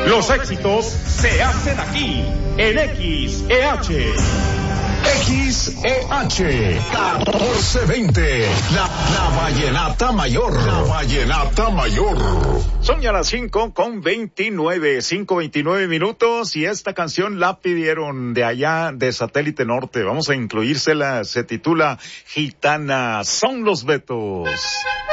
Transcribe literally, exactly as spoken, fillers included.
Los éxitos se hacen aquí, en X E H. X E H catorce veinte, la, la Vallenata Mayor. La Vallenata Mayor. Son ya las cinco con veintinueve, cinco veintinueve minutos, y esta canción la pidieron de allá de Satélite Norte. Vamos a incluírsela, se titula Gitana. Son los Betos.